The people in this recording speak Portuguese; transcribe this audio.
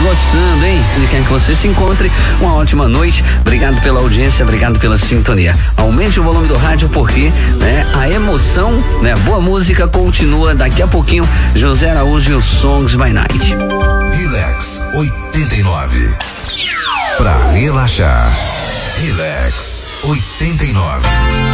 gostando, hein? Ele quer que você se encontre uma ótima noite. Obrigado pela audiência, obrigado pela sintonia. Aumente o volume do rádio porque, né, a emoção, né, boa música continua daqui a pouquinho. José Araújo e os Songs by Night. Relax 89. Pra relaxar. Relax 89.